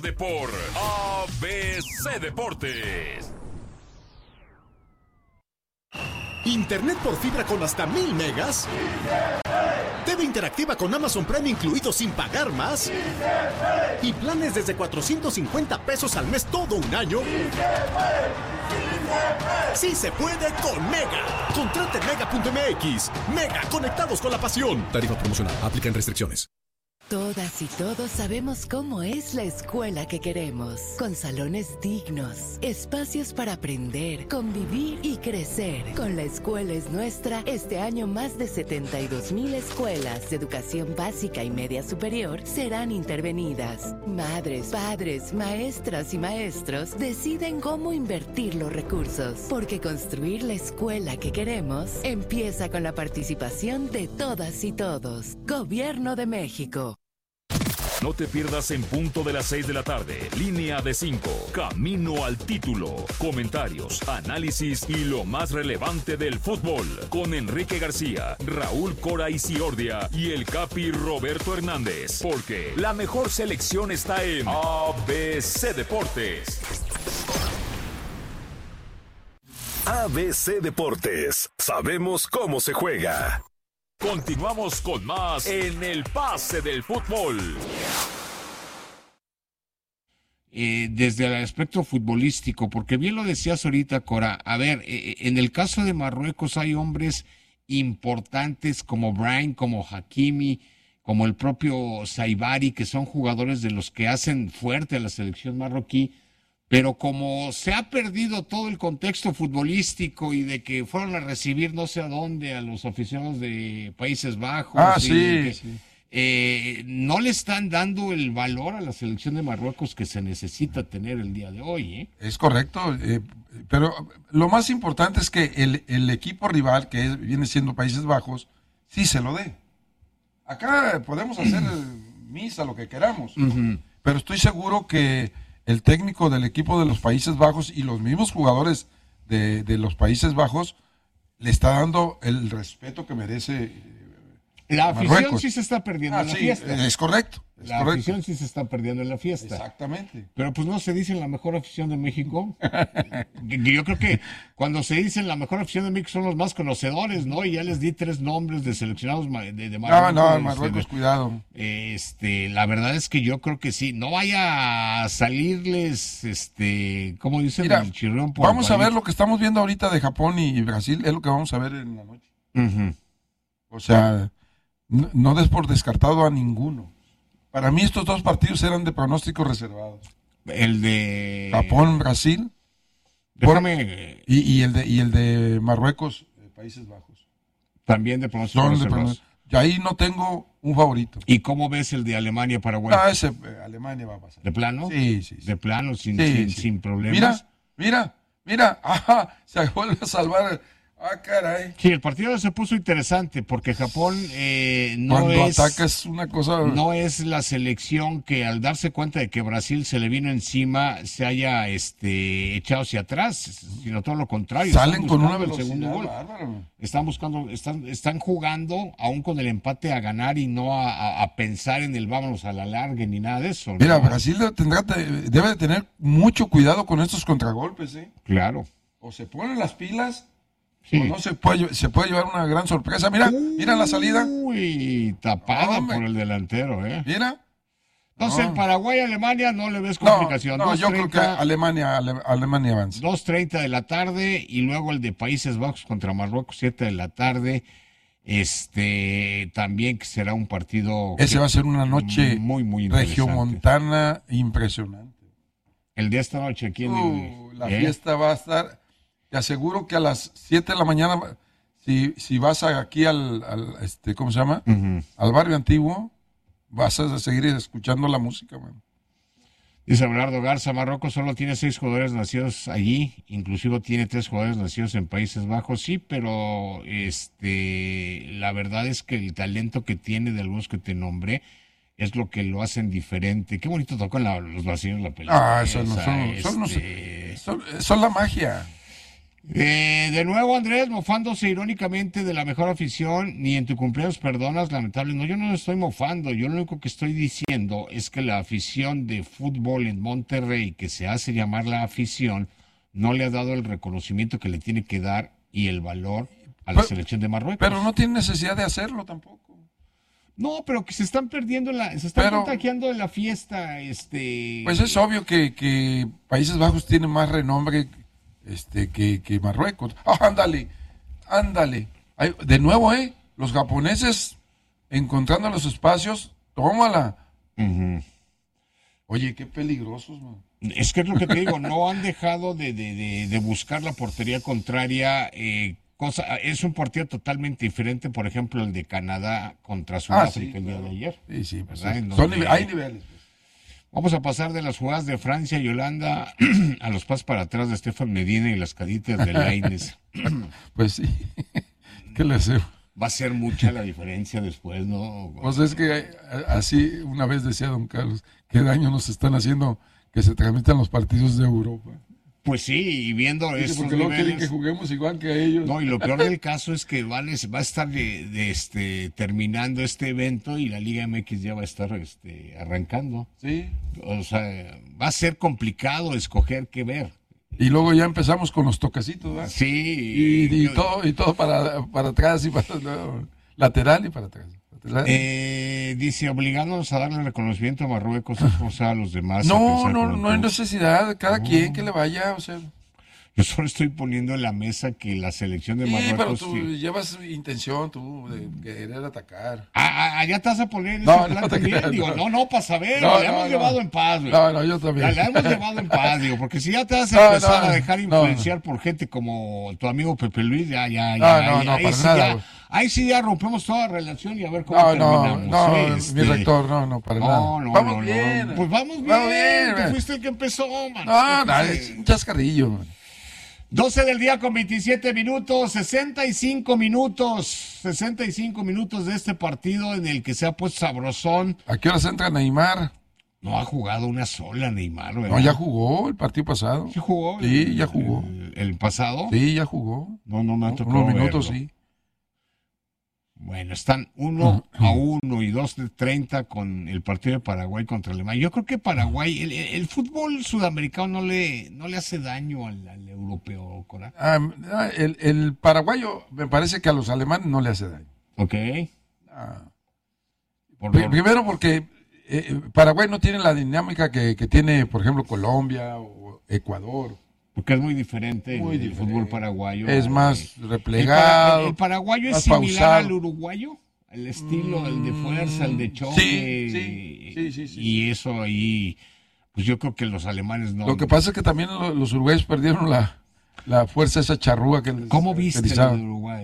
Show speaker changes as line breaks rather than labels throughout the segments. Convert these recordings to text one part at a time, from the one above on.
De por ABC Deportes.
Internet por fibra con hasta 1000 megas. TV interactiva con Amazon Prime incluido sin pagar más. Y planes desde 450 pesos al mes todo un año. Sí se puede con Mega. Contrate Mega.mx. Mega, conectados con la pasión. Tarifa promocional. Aplican restricciones.
Todas y todos sabemos cómo es la escuela que queremos, con salones dignos, espacios para aprender, convivir y crecer. Con La Escuela es Nuestra, este año más de 72,000 escuelas de educación básica y media superior serán intervenidas. Madres, padres, maestras y maestros deciden cómo invertir los recursos, porque construir la escuela que queremos empieza con la participación de todas y todos. Gobierno de México.
No te pierdas en punto de las 6 de la tarde. Línea de 5. Camino al título. Comentarios, análisis y lo más relevante del fútbol. Con Enrique García, Raúl Cora Isiordia y el Capi Roberto Hernández. Porque la mejor selección está en ABC Deportes.
ABC Deportes. Sabemos cómo se juega.
Continuamos con más en el pase del fútbol.
Desde el aspecto futbolístico, porque bien lo decías ahorita, Cora, a ver, en el caso de Marruecos hay hombres importantes como Brahim, como Hakimi, como el propio Saibari, que son jugadores de los que hacen fuerte a la selección marroquí, pero como se ha perdido todo el contexto futbolístico y de que fueron a recibir no sé a dónde a los aficionados de Países Bajos, no le están dando el valor a la selección de Marruecos que se necesita tener el día de hoy.
Es correcto, pero lo más importante es que el equipo rival, que viene siendo Países Bajos, sí se lo dé. Acá podemos hacer misa, lo que queramos, pero estoy seguro que el técnico del equipo de los Países Bajos y los mismos jugadores de los Países Bajos le está dando el respeto que merece
la afición
Marruecos.
Sí se está perdiendo en la fiesta.
Es correcto.
Afición sí se está perdiendo en la fiesta.
Exactamente.
Pero pues no se dice la mejor afición de México. Yo creo que cuando se dice la mejor afición de México son los más conocedores, ¿no? Y ya les di 3 nombres de seleccionados de Marruecos.
No, Marruecos, cuidado.
La verdad es que yo creo que sí. No vaya a salirles, ¿cómo dicen?
Mira,
el chirrión por
vamos a ver lo que estamos viendo ahorita de Japón y Brasil, es lo que vamos a ver en la noche. O sea, no des por descartado a ninguno. Para mí estos 2 partidos eran de pronósticos reservados.
El de
Japón-Brasil y el de Marruecos, Países Bajos.
También de pronósticos reservados.
Y ahí no tengo un favorito.
¿Y cómo ves el de Alemania-Paraguay?
Ese Alemania va a pasar.
¿De plano?
Sí.
De plano, sin problemas.
Mira, se vuelve a salvar. Caray.
Sí, el partido se puso interesante porque Japón
cuando ataca es una cosa.
No es la selección que al darse cuenta de que Brasil se le vino encima se haya echado hacia atrás, sino todo lo contrario.
Salen con una velocidad
bárbaro. Están jugando aún con el empate a ganar y no a pensar en el vámonos a la larga ni nada de eso.
Mira, ¿no? Brasil debe de tener mucho cuidado con estos contragolpes, ¿eh?
Claro.
O se ponen las pilas.
Sí.
O no se puede llevar una gran sorpresa. Mira la salida.
Uy, tapada por el delantero, ¿eh?
Mira.
Entonces, el Paraguay-Alemania no le ves complicación.
No, yo creo que Alemania avanza.
2:30 de la tarde y luego el de Países Bajos contra Marruecos, 7 de la tarde. También que será un partido.
Ese va a ser una noche
muy
regiomontana impresionante.
El de esta noche aquí en
la fiesta va a estar. Te aseguro que a las 7 de la mañana, si vas aquí al ¿cómo se llama? Al barrio antiguo, vas a seguir escuchando la música, man.
Dice Abelardo Garza, Marruecos solo tiene 6 jugadores nacidos allí, inclusive tiene 3 jugadores nacidos en Países Bajos, sí, pero la verdad es que el talento que tiene de algunos que te nombré es lo que lo hacen diferente. Qué bonito tocan los brasileños la pelota.
Son la magia.
De nuevo, Andrés, mofándose irónicamente de la mejor afición, ni en tu cumpleaños perdonas, lamentable. No, yo no estoy mofando, yo lo único que estoy diciendo es que la afición de fútbol en Monterrey, que se hace llamar la afición, no le ha dado el reconocimiento que le tiene que dar y el valor a la selección de Marruecos.
Pero no tiene necesidad de hacerlo tampoco.
No, pero que se están perdiendo se están contagiando de la fiesta,
Pues es obvio que Países Bajos tiene más renombre que Marruecos. Ándale. De nuevo, los japoneses encontrando los espacios, tómala.
Uh-huh.
Oye, qué peligrosos, man.
Es que es lo que te digo, no han dejado de buscar la portería contraria. Es un partido totalmente diferente, por ejemplo, el de Canadá contra Sudáfrica el día de ayer.
Sí, pues
hay
niveles.
Vamos a pasar de las jugadas de Francia y Holanda a los pasos para atrás de Estefan Medina y las caditas de Lainez.
Pues sí, ¿qué le hacemos?
Va a ser mucha la diferencia después, ¿no?
Pues es que así una vez decía don Carlos, qué daño nos están haciendo que se transmitan los partidos de Europa.
Pues sí, y viendo estos
porque
niveles,
no quieren que juguemos igual que ellos.
No, y lo peor del caso es que va a estar terminando este evento y la Liga MX ya va a estar arrancando.
Sí.
O sea, va a ser complicado escoger qué ver.
Y luego ya empezamos con los toquecitos, ¿verdad?
Sí.
Y todo para atrás y para lateral y para atrás.
Dice, obligándonos a darle reconocimiento a Marruecos, es forzar a los demás.
No hay necesidad, cada quien que le vaya, o sea.
Yo solo estoy poniendo en la mesa que la selección de Marruecos...
pero tú llevas intención, de querer atacar.
Ya te vas a poner en
ese
plan también, digo, no, para saber, la hemos llevado en paz, güey.
No, yo también.
La hemos llevado en paz, digo, porque si ya te vas a empezar a dejar influenciar por gente como tu amigo Pepe Luis, ahí sí ya rompemos toda relación y a ver cómo terminamos.
Mi rector, para nada.
Vamos bien. Pues vamos bien, tú fuiste el que empezó, man.
Es un chascarrillo, man.
12 del día con 27 minutos, 65 minutos de este partido en el que se ha puesto sabrosón.
¿A qué horas entra Neymar?
No ha jugado una sola Neymar, ¿verdad?
No, ya jugó el partido pasado.
¿Sí jugó?
Sí, ya jugó.
¿El pasado?
Sí, ya jugó.
No me ha tocado
unos minutos,
verlo.
Sí.
Bueno, están 1-1 y 2-30 con el partido de Paraguay contra Alemania. Yo creo que Paraguay, el fútbol sudamericano no le hace daño al europeo, Cora.
El paraguayo me parece que a los alemanes no le hace daño.
Ok.
Primero porque Paraguay no tiene la dinámica que tiene, por ejemplo, Colombia o Ecuador.
Porque es muy diferente el fútbol paraguayo.
Es más replegado.
El paraguayo es similar al uruguayo, el estilo, el de fuerza, el de choque.
Sí.
Y eso ahí, pues yo creo que los alemanes no.
Lo que pasa es que también los uruguayos perdieron la fuerza esa charrúa que les
¿Cómo viste el Uruguay?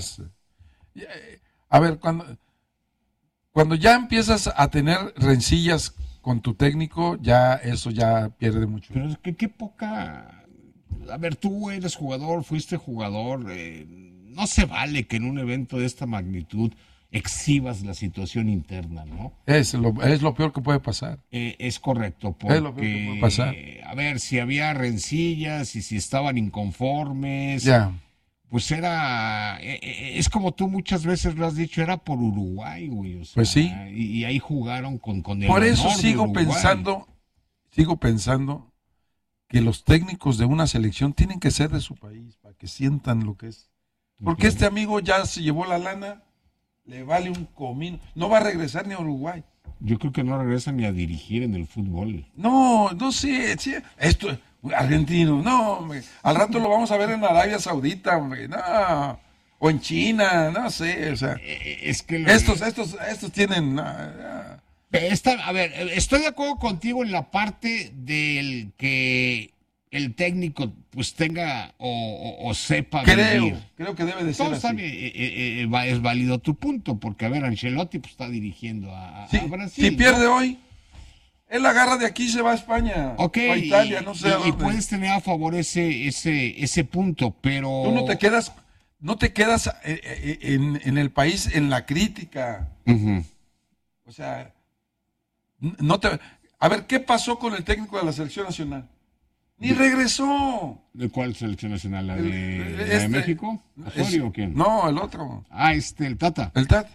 A ver, cuando ya empiezas a tener rencillas con tu técnico, ya eso ya pierde mucho.
Pero es que qué poca... A ver, tú eres jugador, fuiste jugador, no se vale que en un evento de esta magnitud exhibas la situación interna, ¿no?
Es lo peor que puede pasar.
Es correcto, porque,
es lo peor que puede pasar.
A ver, si había rencillas y si estaban inconformes, pues es como tú muchas veces lo has dicho, era por Uruguay, güey. O sea,
pues sí.
Y ahí jugaron con el
Por eso
honor
sigo pensando que los técnicos de una selección tienen que ser de su país, para que sientan lo que es. Porque este amigo ya se llevó la lana, le vale un comino, no va a regresar ni a Uruguay.
Yo creo que no regresa ni a dirigir en el fútbol.
No sé, esto, argentino, no, hombre, al rato lo vamos a ver en Arabia Saudita, hombre, no, o en China, no sé, o sea,
es que
estos tienen...
A ver, estoy de acuerdo contigo en la parte del que el técnico pues tenga o sepa vivir.
Creo que debe de ser así.
Es válido tu punto, porque a ver, Ancelotti pues está dirigiendo a Brasil.
Si pierde hoy, él agarra de aquí y se va a España, o a Italia, no sé a dónde.
Y puedes tener a favor ese punto, pero...
Tú no te quedas en el país en la crítica.
Uh-huh.
O sea... A ver, ¿qué pasó con el técnico de la selección nacional? Ni regresó.
¿De cuál selección nacional? ¿La de México? ¿Osorio o quién?
No, el otro.
El Tata.
El Tata.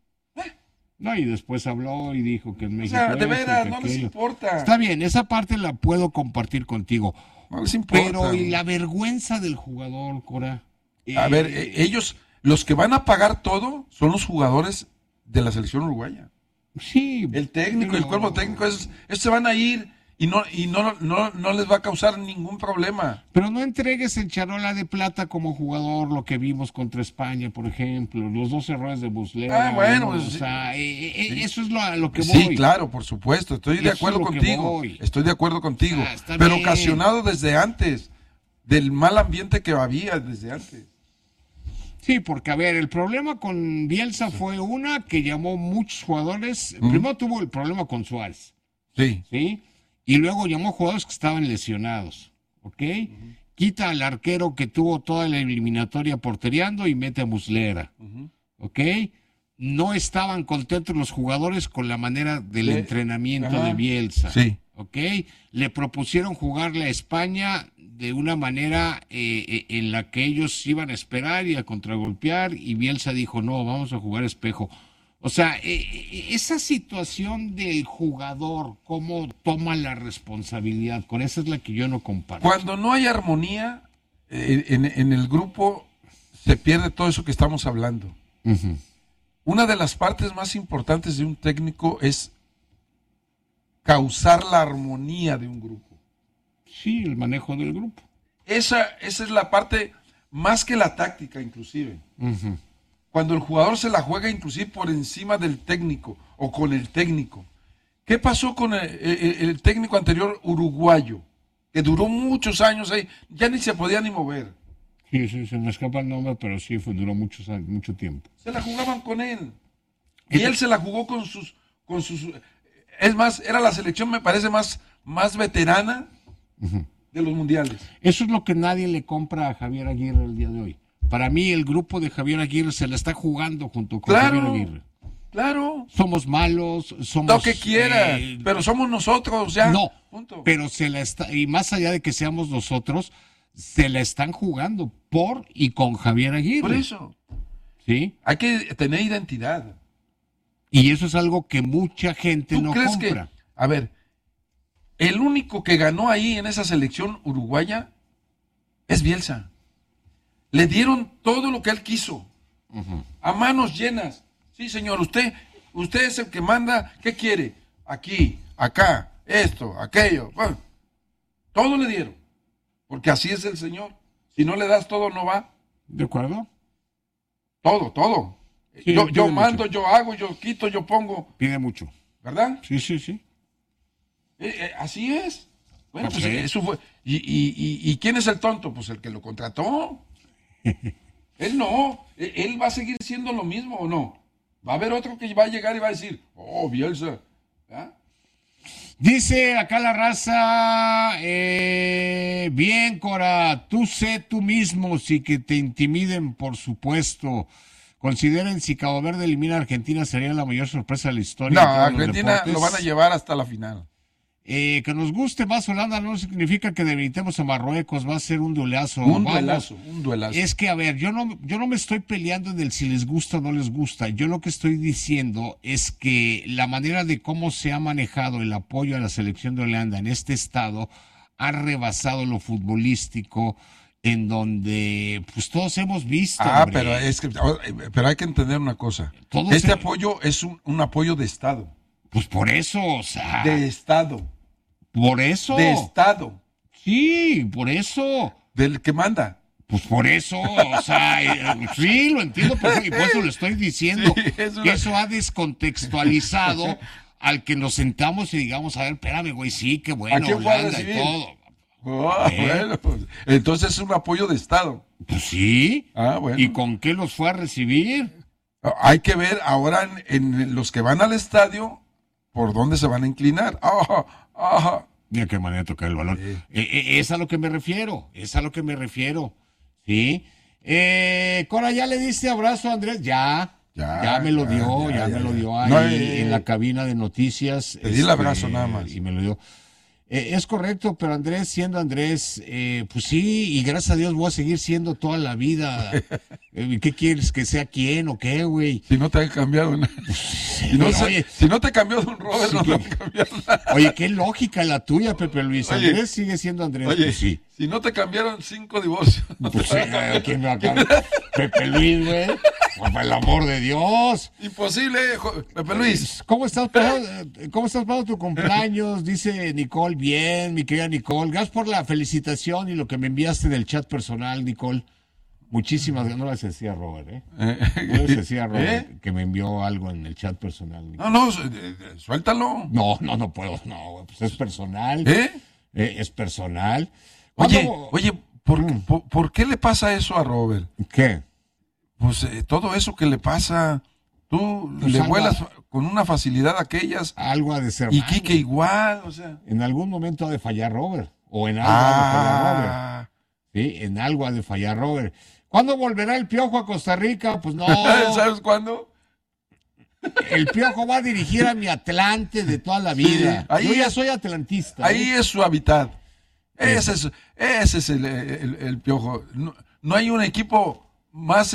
No, y después habló y dijo que en México...
O sea, de veras, no les importa.
Está bien, esa parte la puedo compartir contigo.
No les importa.
Pero ¿y la vergüenza del jugador, Cora?
A ver, ellos, los que van a pagar todo son los jugadores de la selección uruguaya.
Sí.
El técnico, el cuerpo técnico, esos se van a ir y no les va a causar ningún problema.
Pero no entregues en charola de plata como jugador lo que vimos contra España, por ejemplo, los 2 errores de Muslera.
Bueno,
¿no?
sí.
O sea, eso es a lo que voy.
Sí, claro, por supuesto, estoy de acuerdo contigo. Estoy de acuerdo contigo. Pero bien. Ocasionado desde antes, del mal ambiente que había desde antes.
Sí, porque a ver, el problema con Bielsa fue que llamó muchos jugadores. Primero tuvo el problema con Suárez.
Sí.
¿Sí? Y luego llamó jugadores que estaban lesionados, ¿ok? Quita al arquero que tuvo toda la eliminatoria portereando y mete a Muslera, ¿ok? No estaban contentos los jugadores con la manera del entrenamiento de Bielsa,
sí.
¿ok? Le propusieron jugarle a España de una manera en la que ellos iban a esperar y a contragolpear, y Bielsa dijo, no, vamos a jugar espejo. O sea, esa situación del jugador, cómo toma la responsabilidad, con esa es la que yo no comparto.
Cuando no hay armonía en el grupo, se pierde todo eso que estamos hablando. Una de las partes más importantes de un técnico es causar la armonía de un grupo.
Sí, el manejo del grupo.
Esa es la parte más que la táctica, inclusive. Cuando el jugador se la juega inclusive por encima del técnico o con el técnico. ¿Qué pasó con el técnico anterior uruguayo? Que duró muchos años ahí, ya ni se podía ni mover.
Sí, se me escapa el nombre, pero sí, duró mucho tiempo.
Se la jugaban con él. Y él se la jugó con sus... Es más, era la selección, me parece, más veterana de los mundiales.
Eso es lo que nadie le compra a Javier Aguirre el día de hoy. Para mí, el grupo de Javier Aguirre se la está jugando junto con Javier Aguirre.
Claro.
Somos malos, somos...
Lo que quiera, pero somos nosotros, ya.
No,
punto.
Pero se la está... Y más allá de que seamos nosotros, se la están jugando por y con Javier Aguirre.
Por eso.
¿Sí?
Hay que tener identidad.
Y eso es algo que mucha gente no compra.
A ver, el único que ganó ahí en esa selección uruguaya es Bielsa. Le dieron todo lo que él quiso. A manos llenas. Sí, señor, usted es el que manda. ¿Qué quiere? Aquí, acá, esto, aquello. Bueno, todo le dieron. Porque así es el señor. Si no le das todo, no va.
¿De acuerdo?
Todo. Sí, yo mando, yo hago, yo quito, yo pongo.
Pide mucho.
¿Verdad?
Sí.
Así es. Bueno,
pues
eso fue. ¿Y quién es el tonto? Pues el que lo contrató. Él no. Él va a seguir siendo lo mismo, ¿o no? Va a haber otro que va a llegar y va a decir, Bielsa. ¿Ah?
Dice acá la raza, bien, Cora, tú sé tú mismo, si que te intimiden, por supuesto. Consideren si Cabo Verde elimina a Argentina sería la mayor sorpresa de la historia.
No, Argentina lo van a llevar hasta la final.
Que nos guste más Holanda no significa que debilitemos a Marruecos, va a ser un duelazo.
Un duelazo.
Es que, a ver, yo no me estoy peleando en el si les gusta o no les gusta. Yo lo que estoy diciendo es que la manera de cómo se ha manejado el apoyo a la selección de Holanda en este estado ha rebasado lo futbolístico, en donde pues todos hemos visto.
Pero hay que entender una cosa. Apoyo es un apoyo de Estado.
Pues por eso, o sea.
De Estado.
Por eso.
De Estado.
Sí, por eso.
Del que manda.
Pues por eso, o sea, sí, lo entiendo, y por eso lo estoy diciendo. Sí, que eso ha descontextualizado al que nos sentamos y digamos, a ver, espérame, güey, sí, qué bueno, Holanda y todo.
Bueno, pues, entonces es un apoyo de Estado.
Pues sí.
Bueno.
¿Y con qué los fue a recibir?
Hay que ver ahora en los que van al estadio por dónde se van a inclinar.
Mira qué manera de tocar el balón. Sí. Es a lo que me refiero. ¿Sí? Cora, ¿ya le diste abrazo a Andrés? Ya me lo dio, me lo dio ahí en la cabina de noticias.
Te di el abrazo nada más.
Y me lo dio. Es correcto, pero Andrés, siendo Andrés, pues sí, y gracias a Dios voy a seguir siendo toda la vida. ¿Qué quieres? ¿Que sea quién o qué, güey?
Si no te han cambiado nada. Si no te cambió Don Robert,
sí,
no te han cambiado nada.
Oye, qué lógica la tuya, Pepe Luis.
Oye,
Andrés sigue siendo Andrés.
Oye,
Pues sí.
si no te cambiaron 5 divorcios. No
Pues
te
sí,
van a cambiar.
¿quién me va a cambiar? Pepe Luis, güey. Por el amor de Dios.
Imposible, Pepe Luis.
¿Cómo estás pasando tu cumpleaños? Dice Nicole, bien, mi querida Nicole. Gracias por la felicitación y lo que me enviaste del chat personal, Nicole. Muchísimas gracias. No les decía a Robert, ¿eh? No les decía a Robert que me envió algo en el chat personal. Nicole.
No, suéltalo.
No puedo. No, pues es personal. Es personal.
Oye, ¿por qué le pasa eso a Robert?
¿Qué?
Pues todo eso que le pasa, tú
Pues
le
algo,
vuelas con una facilidad a aquellas.
Algo ha de ser
Y
mal,
Quique igual, o sea.
En algún momento ha de fallar Robert. O en algo ha de fallar Robert. Sí, en algo ha de fallar Robert. ¿Cuándo volverá el Piojo a Costa Rica? Pues no.
¿Sabes cuándo?
El Piojo va a dirigir a mi Atlante de toda la vida.
Sí,
yo ya soy atlantista.
Ahí es su hábitat. Ese es el Piojo. No hay un equipo más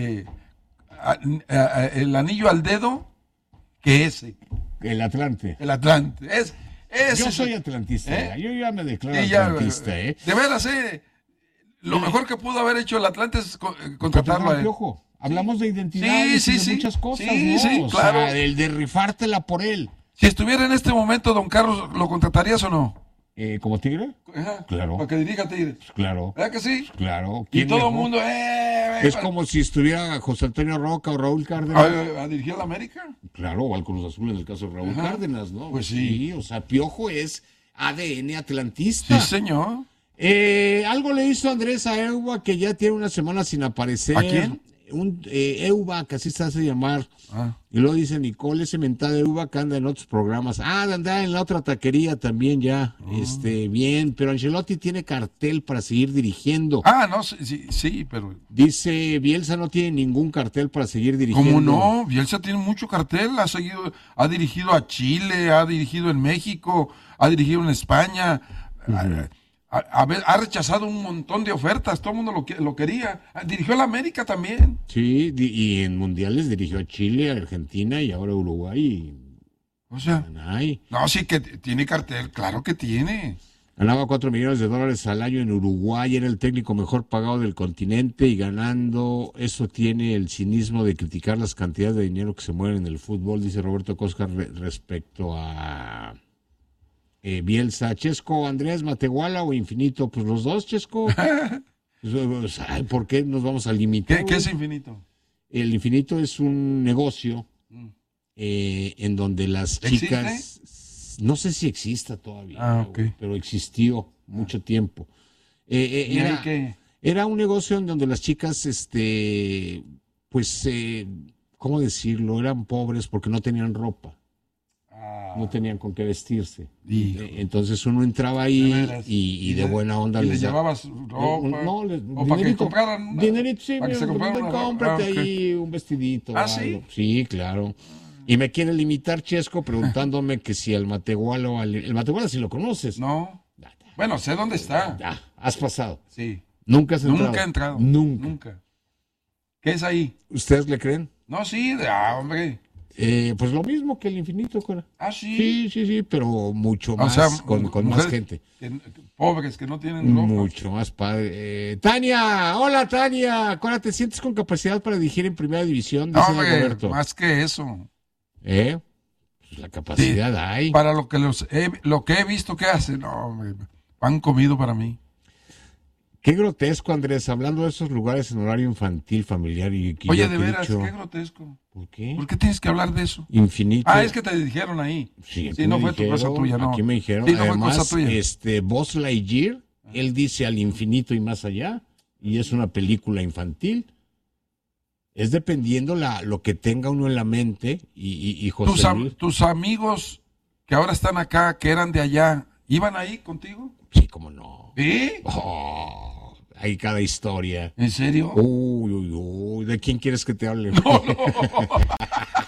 el anillo al dedo que ese.
El Atlante.
El Atlante.
Yo soy atlantista. Yo ya me declaro atlantista.
De veras, lo mejor que pudo haber hecho el Atlante es contratarlo a él.
Piojo. Hablamos de identidades y de muchas cosas, ¿no?
Sí, claro.
O sea, el de rifártela por él.
Si estuviera en este momento, don Carlos, ¿lo contratarías o no?
¿Como Tigre?
Ajá.
Claro.
Para que dirija Tigre.
Pues claro.
¿Verdad que sí?
Pues claro.
Y todo el
mejor?
mundo,
Es como si estuviera José Antonio Roca o Raúl Cárdenas.
¿A dirigir a la América?
Claro, o al Cruz Azul en el caso de Raúl Cárdenas, ¿no?
Pues sí.
O sea, Piojo es ADN atlantista.
Sí, señor.
Algo le hizo Andrés a Euba, que ya tiene una semana sin aparecer.
¿A quién?
Euba, que así se hace llamar. Y luego dice Nicole, ese mentada Euba que anda en otros programas. Anda en la otra taquería también ya. Bien, pero Ancelotti tiene cartel para seguir dirigiendo.
No, sí, pero...
Dice, Bielsa no tiene ningún cartel para seguir dirigiendo.
¿Cómo no? Bielsa tiene mucho cartel, ha dirigido a Chile, ha dirigido en México, ha dirigido en España. Ha rechazado un montón de ofertas, todo el mundo lo quería. Dirigió a la América también.
Sí, y en mundiales dirigió a Chile, a Argentina y ahora a Uruguay.
O sea,
no,
sí que tiene cartel, claro que tiene.
Ganaba $4 millones al año en Uruguay, era el técnico mejor pagado del continente y ganando, eso tiene el cinismo de criticar las cantidades de dinero que se mueven en el fútbol, dice Roberto Coscar respecto a... Bielsa, Chesco, Andrés, Matehuala o Infinito, pues los dos, Chesco. ¿Por qué nos vamos a limitar?
¿Qué es Infinito?
El Infinito es un negocio en donde las chicas, ¿existe? No sé si exista todavía, pero existió mucho tiempo. Era un negocio en donde las chicas, ¿cómo decirlo? Eran pobres porque no tenían ropa. No tenían con qué vestirse. Entonces uno entraba ahí y de buena onda
les llevabas ropa.
O
para que compraran
dinerito, sí,
para que se compraran
cómprate ahí un vestidito.
¿Sí?
Sí, claro. Y me quiere limitar Chesco preguntándome que si el Matehuala el Matehuala si lo conoces.
No. Bueno, sé dónde está.
Has pasado.
Sí.
Nunca has entrado.
Nunca he entrado.
Nunca.
¿Qué es ahí?
¿Ustedes le creen?
No, sí, hombre.
Pues lo mismo que el Infinito, Cora.
Sí.
Sí, pero mucho más, con más gente.
Pobres que no tienen ropa.
Mucho más padre. Tania, hola Tania. Cora, ¿te sientes con capacidad para dirigir en primera división?
No, Roberto. Más que eso.
Pues la capacidad hay.
Para lo que he visto que hacen, no, pan comido para mí.
Qué grotesco, Andrés, hablando de esos lugares en horario infantil, familiar y...
Oye, de veras, qué grotesco.
¿Por qué?
¿Por qué tienes que hablar de eso?
Infinito.
Es que te dijeron ahí.
Sí,
no fue tu cosa tuya, no.
Aquí me dijeron.
Sí, no
además,
fue cosa tuya.
Buzz Lightyear, él dice al infinito y más allá, y es una película infantil. Es dependiendo lo que tenga uno en la mente y José Luis.
¿Tus amigos que ahora están acá, que eran de allá, iban ahí contigo?
Sí, cómo no.
¿Sí?
Hay cada historia.
¿En serio?
Uy, ¿de quién quieres que te hable?
No.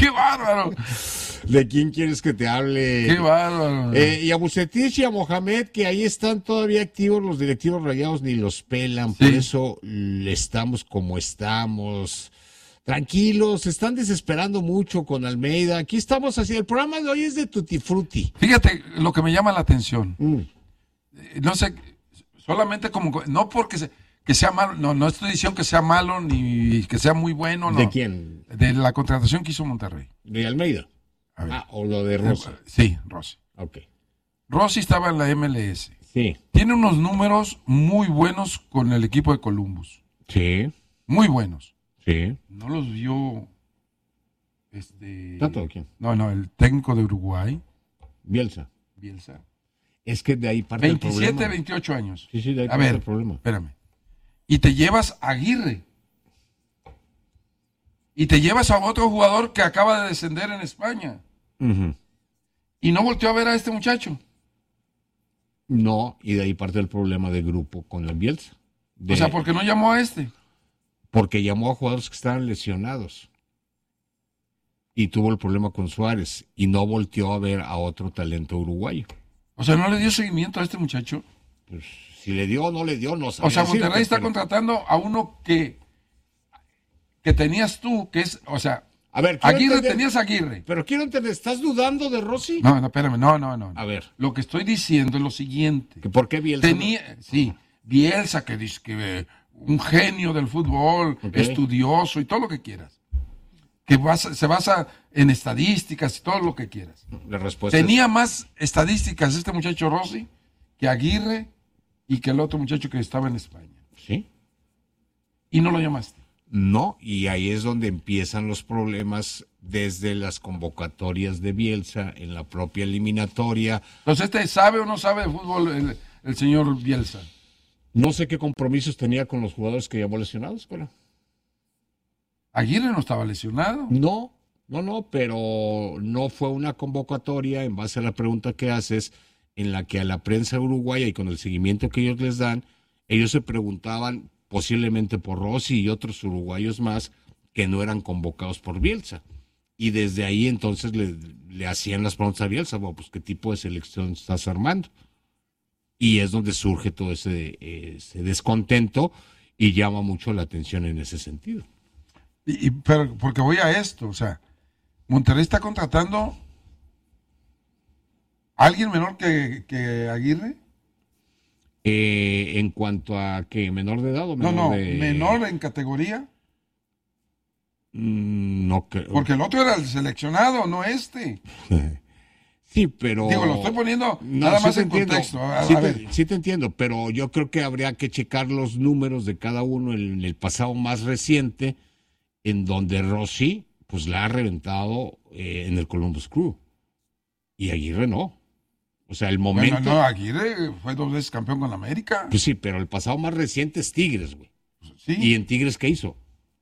¡Qué bárbaro!
¿De quién quieres que te hable?
¡Qué bárbaro!
Y a Bucetich y a Mohamed, que ahí están todavía activos los directivos Rayados, ni los pelan, por eso estamos como estamos. Tranquilos, se están desesperando mucho con Almeida. Aquí estamos así. El programa de hoy es de Tutti Frutti.
Fíjate lo que me llama la atención. No sé, solamente como, no porque que sea malo, no estoy diciendo que sea malo ni que sea muy bueno. No.
¿De quién?
De la contratación que hizo Monterrey.
¿De Almeida? O lo de Rossi.
Sí, Rossi.
Ok.
Rossi estaba en la MLS.
Sí.
Tiene unos números muy buenos con el equipo de Columbus.
Sí.
Muy buenos.
Sí.
No los vio
¿Tanto quién?
No, el técnico de Uruguay.
Bielsa. Es que de ahí parte
27,
el problema.
28 años.
Sí, de ahí
A
parte
ver,
el problema.
espérame. Y te llevas a Aguirre. Y te llevas a otro jugador que acaba de descender en España.
Uh-huh.
Y no volteó a ver a este muchacho.
No, y de ahí parte el problema de grupo con el Bielsa.
O sea, ¿por qué no llamó a este?
Porque llamó a jugadores que estaban lesionados. Y tuvo el problema con Suárez. Y no volteó a ver a otro talento uruguayo.
O sea, ¿no le dio seguimiento a este muchacho?
Pues, si le dio o no le dio, no sabía.
O sea,
decirte,
Monterrey está
pero...
contratando a uno que tenías tú, que es, o sea,
a ver,
Aguirre
entender,
tenías a Aguirre.
Pero quiero entender, ¿estás dudando de Rossi?
No, espérame, no.
A ver.
Lo que estoy diciendo es lo siguiente.
¿Que ¿Por qué Bielsa?
Bielsa, que dice que un genio del fútbol, estudioso y todo lo que quieras. Que se basa en estadísticas y todo lo que quieras.
La respuesta
Tenía más estadísticas este muchacho Rossi que Aguirre y que el otro muchacho que estaba en España.
Sí.
Y no lo llamaste.
No, y ahí es donde empiezan los problemas desde las convocatorias de Bielsa, en la propia eliminatoria.
Entonces, ¿sabe o no sabe de fútbol el señor Bielsa?
No sé qué compromisos tenía con los jugadores que llamó lesionados, Cora.
Aguirre no estaba lesionado.
No, pero no fue una convocatoria, en base a la pregunta que haces, en la que a la prensa uruguaya y con el seguimiento que ellos les dan, ellos se preguntaban posiblemente por Rossi y otros uruguayos más que no eran convocados por Bielsa. Y desde ahí entonces le hacían las preguntas a Bielsa, bueno, pues qué tipo de selección estás armando. Y es donde surge todo ese descontento y llama mucho la atención en ese sentido.
Pero porque voy a esto, o sea, Monterrey está contratando a alguien menor que Aguirre.
En cuanto a que menor de edad o menor
menor en categoría.
No creo.
Porque el otro era el seleccionado, no este.
Sí, pero...
Digo, lo estoy poniendo nada más en contexto.
Sí te entiendo, pero yo creo que habría que checar los números de cada uno en el pasado más reciente, en donde Rossi pues la ha reventado en el Columbus Crew. Y Aguirre no. O sea, el momento...
Bueno, no, Aguirre fue 2 veces campeón con la América.
Pues sí, pero el pasado más reciente es Tigres, güey.
Sí.
¿Y en Tigres qué hizo?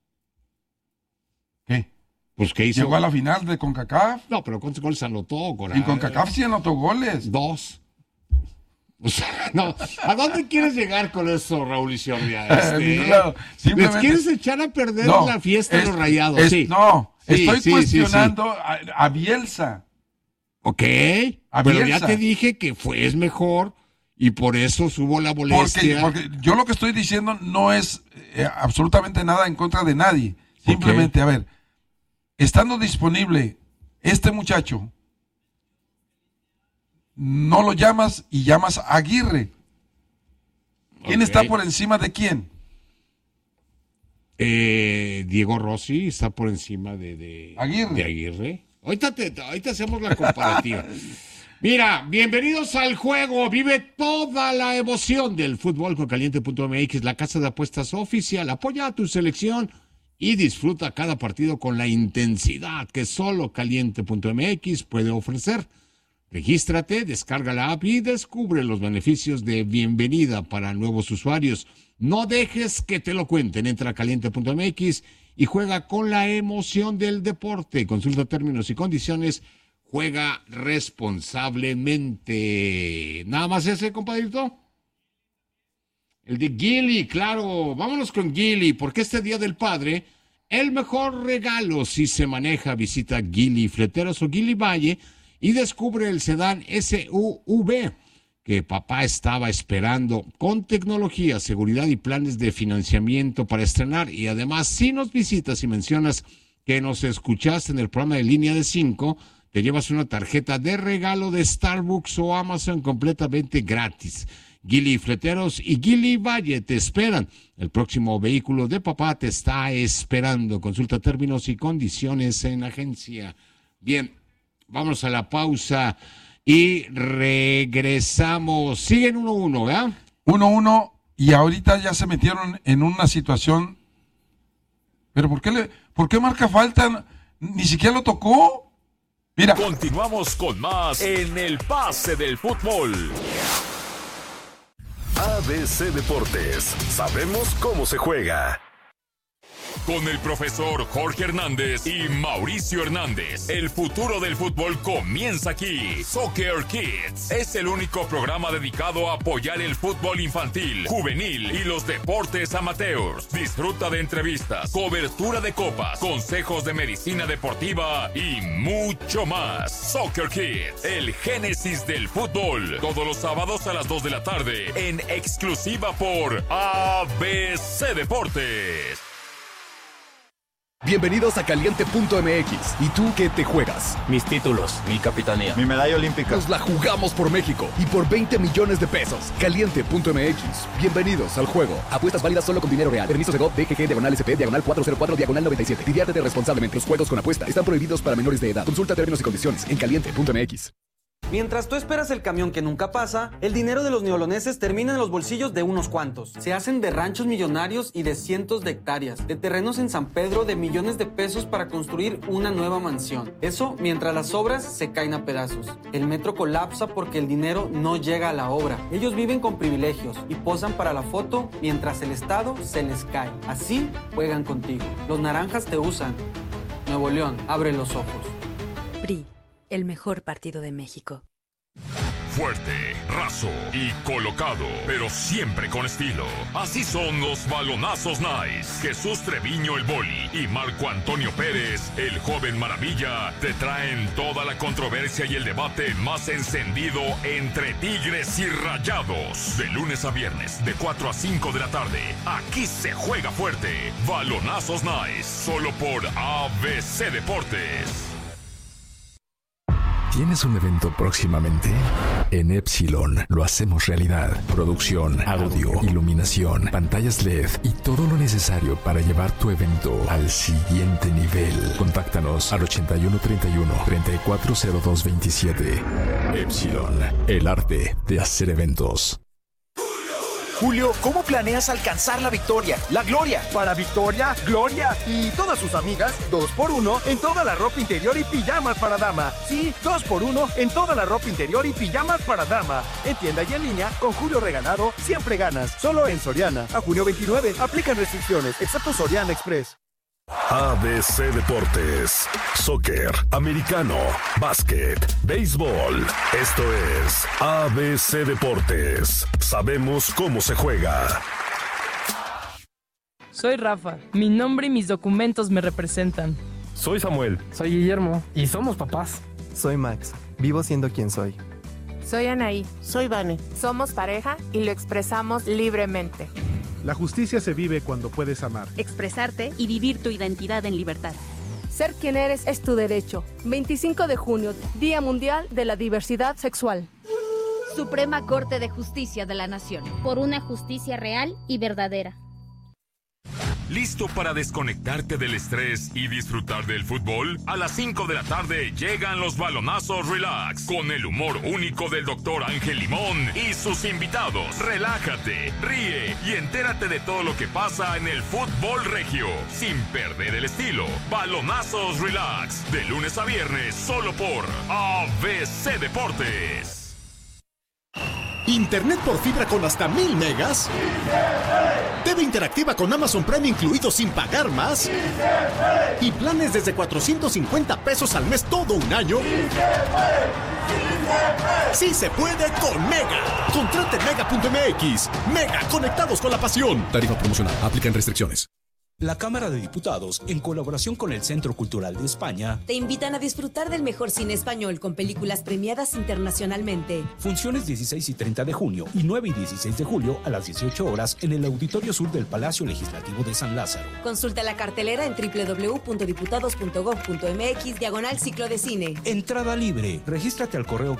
¿Qué?
Pues ¿qué hizo?
Llegó a la final de CONCACAF.
No, pero ¿cuántos goles anotó?
En CONCACAF sí anotó goles.
2. O sea, no. ¿A dónde quieres llegar con eso, Raúl y Ciordia? ¿Les quieres echar a perder la fiesta de los Rayados? Sí.
No, estoy cuestionando a Bielsa.
Ok,
pero
Bielsa. Ya te dije que es mejor y por eso subo la molestia.
Porque yo lo que estoy diciendo no es absolutamente nada en contra de nadie. Simplemente, a ver, estando disponible este muchacho, no lo llamas y llamas a Aguirre. ¿Quién está por encima de quién?
Diego Rossi está por encima de Aguirre. Ahorita hacemos la comparativa. Mira, bienvenidos al juego. Vive toda la emoción del fútbol con Caliente.mx, la casa de apuestas oficial. Apoya a tu selección y disfruta cada partido con la intensidad que solo Caliente.mx puede ofrecer. Regístrate, descarga la app y descubre los beneficios de bienvenida para nuevos usuarios. No dejes que te lo cuenten. Entra a Caliente.mx y juega con la emoción del deporte. Consulta términos y condiciones. Juega responsablemente. ¿Nada más ese, compadrito? El de Gili, claro. Vámonos con Gili, porque este Día del Padre El mejor regalo si se maneja, visita Gili Fleteros o Gili Valle y descubre el sedán SUV que papá estaba esperando, con tecnología, seguridad y planes de financiamiento para estrenar. Y además, si nos visitas y mencionas que nos escuchaste en el programa de Línea de 5, te llevas una tarjeta de regalo de Starbucks o Amazon completamente gratis. Gili Fleteros y Gili Valle te esperan. El próximo vehículo de papá te está esperando. Consulta términos y condiciones en agencia. Bien, vamos a la pausa y regresamos. Siguen 1-1, ¿verdad?
1-1 y ahorita ya se metieron en una situación. ¿Pero por qué marca falta? Ni siquiera lo tocó. Mira.
Continuamos con más en el Pase del Fútbol.
ABC Deportes, sabemos cómo se juega.
Con el profesor Jorge Hernández y Mauricio Hernández, el futuro del fútbol comienza aquí. Soccer Kids es el único programa dedicado a apoyar el fútbol infantil, juvenil y los deportes amateurs. Disfruta de entrevistas, cobertura de copas, consejos de medicina deportiva y mucho más. Soccer Kids, el génesis del fútbol. Todos los sábados a las 2 de la tarde, en exclusiva por ABC Deportes.
Bienvenidos a Caliente.mx. ¿Y tú qué te juegas?
Mis títulos, mi capitanía,
mi medalla olímpica.
Nos la jugamos por México y por 20 millones de pesos. Caliente.mx. Bienvenidos al juego. Apuestas válidas solo con dinero real. Permiso Segov, DGG, /SP, /404, /97. Diviértete responsablemente. Los juegos con apuesta están prohibidos para menores de edad. Consulta términos y condiciones en Caliente.mx.
Mientras tú esperas el camión que nunca pasa, el dinero de los neoloneses termina en los bolsillos de unos cuantos. Se hacen de ranchos millonarios y de cientos de hectáreas, de terrenos en San Pedro de millones de pesos para construir una nueva mansión. Eso mientras las obras se caen a pedazos. El metro colapsa porque el dinero no llega a la obra. Ellos viven con privilegios y posan para la foto mientras el Estado se les cae. Así juegan contigo. Los naranjas te usan. Nuevo León, abre los ojos.
PRI. El mejor partido de México.
Fuerte, raso y colocado, pero siempre con estilo. Así son los balonazos Nice. Jesús Treviño el Boli y Marco Antonio Pérez, el joven maravilla, te traen toda la controversia y el debate más encendido entre Tigres y Rayados. De lunes a viernes, de 4 a 5 de la tarde. Aquí se juega fuerte. Balonazos Nice, solo por ABC Deportes.
¿Tienes un evento próximamente? En Epsilon lo hacemos realidad. Producción, audio, iluminación, pantallas LED y todo lo necesario para llevar tu evento al siguiente nivel. Contáctanos al 8131-340227. Epsilon, el arte de hacer eventos.
Julio, ¿cómo planeas alcanzar la victoria, la gloria?
Para Victoria, Gloria y todas sus amigas, 2x1 en toda la ropa interior y pijamas para dama. Sí, 2x1 en toda la ropa interior y pijamas para dama. En tienda y en línea, con Julio Regalado, siempre ganas. Solo en Soriana. A junio 29, aplican restricciones, excepto Soriana Express.
ABC Deportes, soccer, americano, básquet, béisbol. Esto es ABC Deportes. Sabemos cómo se juega.
Soy Rafa. Mi nombre y mis documentos me representan.
Soy Samuel.
Soy Guillermo. Y somos papás.
Soy Max. Vivo siendo quien soy.
Soy Anaí.
Soy Vane.
Somos pareja y lo expresamos libremente.
La justicia se vive cuando puedes amar,
expresarte y vivir tu identidad en libertad.
Ser quien eres es tu derecho. 25 de junio, Día Mundial de la Diversidad Sexual.
Suprema Corte de Justicia de la Nación.
Por una justicia real y verdadera.
¿Listo para desconectarte del estrés y disfrutar del fútbol? A las 5 de la tarde llegan los balonazos Relax, con el humor único del Dr. Ángel Limón y sus invitados. Relájate, ríe y entérate de todo lo que pasa en el fútbol regio, sin perder el estilo. Balonazos Relax, de lunes a viernes, solo por ABC Deportes.
¿Internet por fibra con hasta 1000 megas? ¿TV interactiva con Amazon Prime incluido sin pagar más? ¿Y planes desde 450 pesos al mes todo un año? ¡Sí se puede con Mega! Contrate Mega.mx. Mega, conectados con la pasión.
Tarifa promocional. Aplican restricciones.
La Cámara de Diputados, en colaboración con el Centro Cultural de España,
te invitan a disfrutar del mejor cine español con películas premiadas internacionalmente.
Funciones 16 y 30 de junio y 9 y 16 de julio a las 18 horas en el Auditorio Sur del Palacio Legislativo de San Lázaro.
Consulta la cartelera en www.diputados.gov.mx/ciclo de cine.
Entrada libre. Regístrate al correo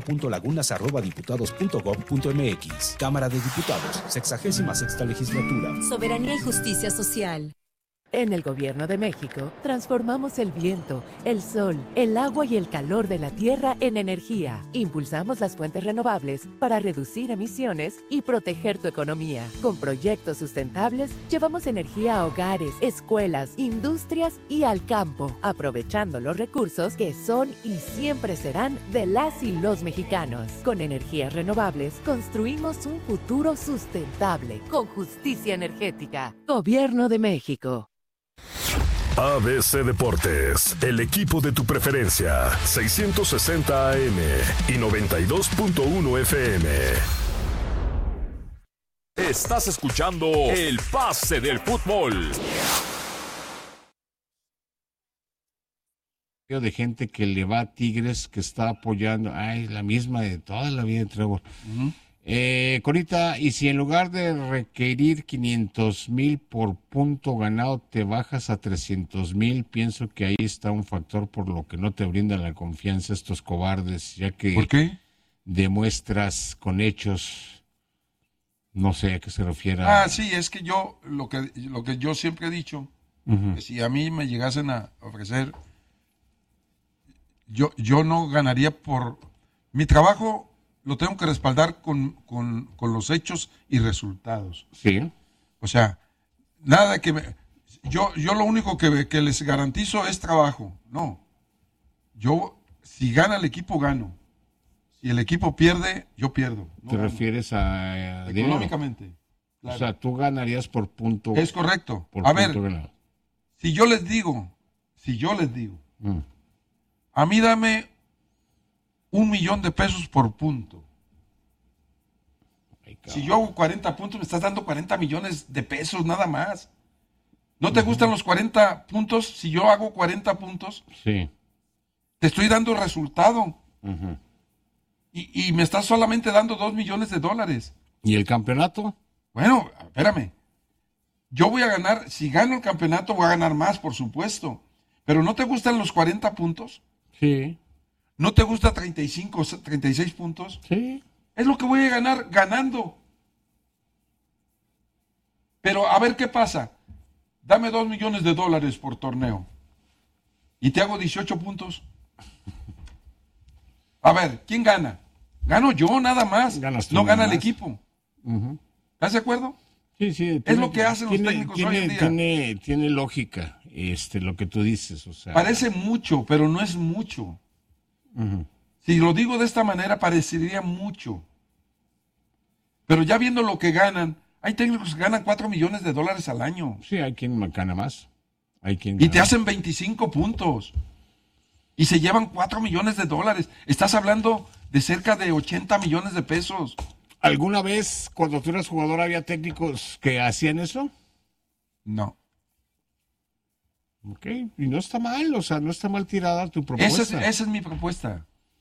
gabriela.lagunas@diputados.gov.mx. Cámara de Diputados, 66ª legislatura.
Soberanía y justicia social.
En el Gobierno de México, transformamos el viento, el sol, el agua y el calor de la tierra en energía. Impulsamos las fuentes renovables para reducir emisiones y proteger tu economía. Con proyectos sustentables, llevamos energía a hogares, escuelas, industrias y al campo, aprovechando los recursos que son y siempre serán de las y los mexicanos. Con energías renovables, construimos un futuro sustentable, con justicia energética. Gobierno de México.
ABC Deportes, el equipo de tu preferencia, 660 AM y 92.1 FM.
Estás escuchando El Pase del Fútbol.
De gente que le va a Tigres, que está apoyando, la misma de toda la vida de Trevor. Corita, y si en lugar de requerir 500,000 por punto ganado te bajas a 300,000, pienso que ahí está un factor por lo que no te brindan la confianza estos cobardes, ya que
¿por qué?
Demuestras con hechos, no sé a qué se refiere.
Sí, es que yo, lo que yo siempre he dicho, que si a mí me llegasen a ofrecer, yo no ganaría por mi trabajo. Lo tengo que respaldar con los hechos y resultados.
Sí.
O sea, nada que yo lo único que les garantizo es trabajo. No. Yo, si gana el equipo, gano. Si el equipo pierde, yo pierdo.
No ¿te gano. Refieres a
económicamente?
Claro. O sea, tú ganarías por punto.
Es correcto. A ver, ganado. Si yo les digo, a mí dame $1,000,000 por punto. Si yo hago 40 puntos, me estás dando 40 millones de pesos nada más. ¿No te gustan los 40 puntos? Si yo hago 40 puntos,
sí,
te estoy dando resultado. Y me estás solamente dando $2 millones.
¿Y el campeonato?
Bueno, espérame. Yo voy a ganar, si gano el campeonato, voy a ganar más, por supuesto. Pero ¿no te gustan los 40 puntos?
Sí.
¿No te gusta 35, 36 puntos?
Sí.
Es lo que voy a ganar ganando. Pero a ver qué pasa. Dame $2 millones por torneo. Y te hago 18 puntos. A ver, ¿quién gana? Gano yo nada más. No gana el equipo. ¿Estás de acuerdo?
Sí.
Es lo que hacen los técnicos hoy en día.
Tiene lógica lo que tú dices. O sea,
parece mucho, pero no es mucho. Si lo digo de esta manera, parecería mucho. Pero ya viendo lo que ganan, hay técnicos que ganan $4 millones al año.
Sí, hay quien gana más.
Y te hacen 25 puntos. Y se llevan $4 millones. Estás hablando de cerca de 80 millones de pesos.
¿Alguna vez, cuando tú eras jugador, había técnicos que hacían eso?
No.
Ok, y no está mal, o sea, no está mal tirada tu propuesta.
Esa es mi propuesta.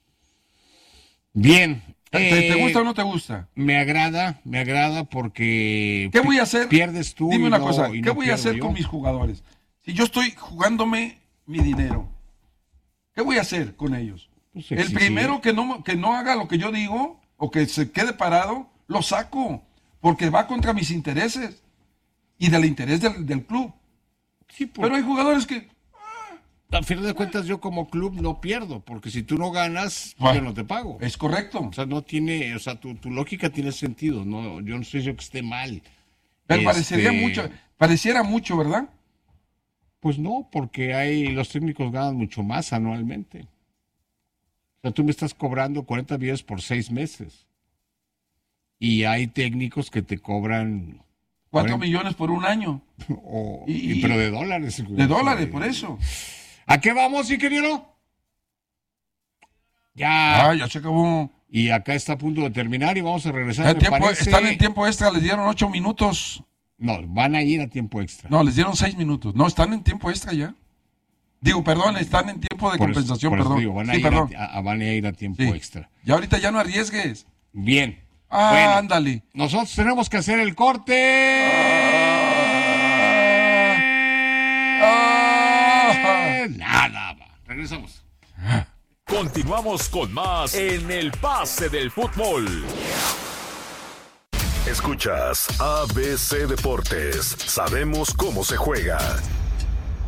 Bien.
¿Te gusta o no te gusta?
Me agrada porque...
¿Qué voy a hacer?
Pierdes tú.
Dime una cosa, ¿qué voy a hacer con mis jugadores? Si yo estoy jugándome mi dinero, ¿qué voy a hacer con ellos? Pues el primero que no haga lo que yo digo, o que se quede parado, lo saco, porque va contra mis intereses y del interés del club.
Sí,
pero hay jugadores que...
A fin de cuentas, yo como club no pierdo, porque si tú no ganas, yo no te pago.
Es correcto.
O sea, no tiene, o sea, tu lógica tiene sentido, no, yo no sé yo que esté mal.
Pero pareciera mucho, ¿verdad?
Pues no, porque los técnicos ganan mucho más anualmente. O sea, tú me estás cobrando 40 millones por 6 meses. Y hay técnicos que te cobran...
4 millones por un año.
Pero de dólares.
De dólares, por eso.
¿A qué vamos, ingeniero? Ya.
Ya se acabó.
Y acá está a punto de terminar y vamos a regresar.
Están en tiempo extra, les dieron 8 minutos.
No, van a ir a tiempo extra.
No, les dieron 6 minutos. No, están en tiempo extra ya. Digo, perdón, están en tiempo de compensación, perdón.
Digo, van a ir a tiempo extra.
Y ahorita ya no arriesgues.
Bien.
Bueno, ándale.
Nosotros tenemos que hacer el corte. Nada, regresamos.
Continuamos con más en el Pase del Fútbol.
Escuchas ABC Deportes. Sabemos cómo se juega.